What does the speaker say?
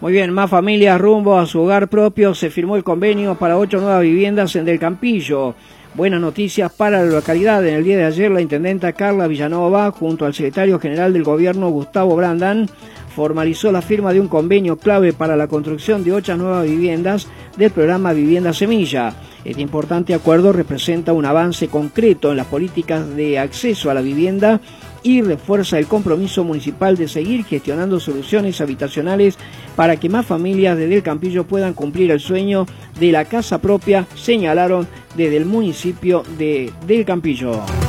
Muy bien, más familias rumbo a su hogar propio. Se firmó el convenio para 8 nuevas viviendas en Del Campillo. Buenas noticias para la localidad. En el día de ayer, la intendenta Carla Villanova, junto al secretario general del gobierno, Gustavo Brandan, formalizó la firma de un convenio clave para la construcción de 8 nuevas viviendas del programa Vivienda Semilla. Este importante acuerdo representa un avance concreto en las políticas de acceso a la vivienda y refuerza el compromiso municipal de seguir gestionando soluciones habitacionales para que más familias de Del Campillo puedan cumplir el sueño de la casa propia, señalaron desde el municipio de Del Campillo.